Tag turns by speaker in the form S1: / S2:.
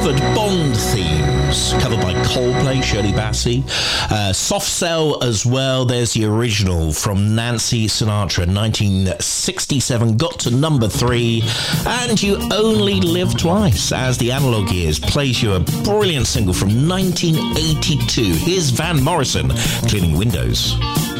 S1: Bond themes, covered by Coldplay, Shirley Bassey. Soft Cell as well. There's the original from Nancy Sinatra, 1967, got to number 3. And You Only Live Twice, as the Analog Years plays you a brilliant single from 1982. Here's Van Morrison, Cleaning Windows.